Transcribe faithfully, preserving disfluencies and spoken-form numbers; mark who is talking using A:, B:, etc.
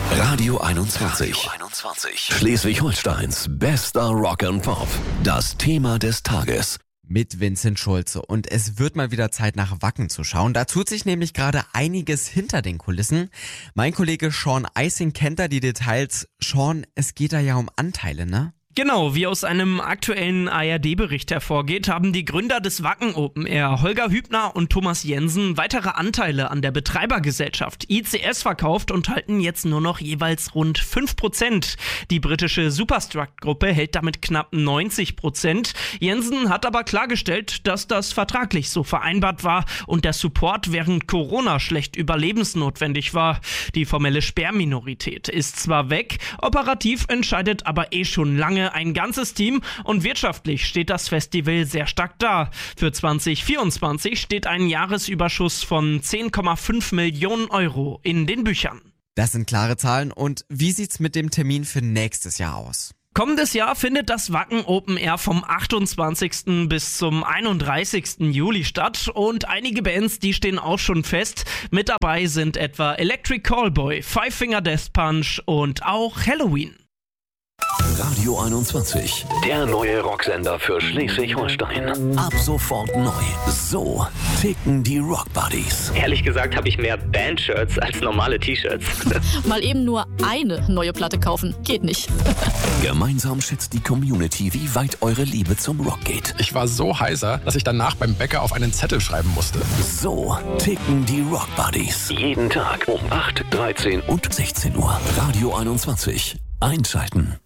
A: Radio einundzwanzig. Schleswig-Holsteins bester Rock and Pop. Das Thema des Tages.
B: Mit Vincent Schulze. Und es wird mal wieder Zeit, nach Wacken zu schauen. Da tut sich nämlich gerade einiges hinter den Kulissen. Mein Kollege Sean Eising kennt da die Details. Sean, es geht da ja um Anteile, ne?
C: Genau, wie aus einem aktuellen A R D-Bericht hervorgeht, haben die Gründer des Wacken Open Air, Holger Hübner und Thomas Jensen, weitere Anteile an der Betreibergesellschaft I C S verkauft und halten jetzt nur noch jeweils rund fünf Prozent. Die britische Superstruct-Gruppe hält damit knapp neunzig Prozent. Jensen hat aber klargestellt, dass das vertraglich so vereinbart war und der Support während Corona schlecht überlebensnotwendig war. Die formelle Sperrminorität ist zwar weg, operativ entscheidet aber eh schon lange ein ganzes Team und wirtschaftlich steht das Festival sehr stark da. Für zwanzig vierundzwanzig steht ein Jahresüberschuss von zehn Komma fünf Millionen Euro in den Büchern.
B: Das sind klare Zahlen. Und wie sieht's mit dem Termin für nächstes Jahr aus?
C: Kommendes Jahr findet das Wacken Open Air vom achtundzwanzigsten bis zum einunddreißigsten Juli statt und einige Bands, die stehen auch schon fest. Mit dabei sind etwa Electric Callboy, Five Finger Death Punch und auch Halloween.
A: Radio einundzwanzig, der neue Rocksender für Schleswig-Holstein. Ab sofort neu. So ticken die Rock Buddies.
D: Ehrlich gesagt habe ich mehr Band-Shirts als normale T-Shirts.
E: Mal eben nur eine neue Platte kaufen, geht nicht.
A: Gemeinsam schätzt die Community, wie weit eure Liebe zum Rock geht.
F: Ich war so heiser, dass ich danach beim Bäcker auf einen Zettel schreiben musste.
A: So ticken die Rock Buddies. Jeden Tag um acht, dreizehn und sechzehn Uhr. Radio einundzwanzig. Einschalten.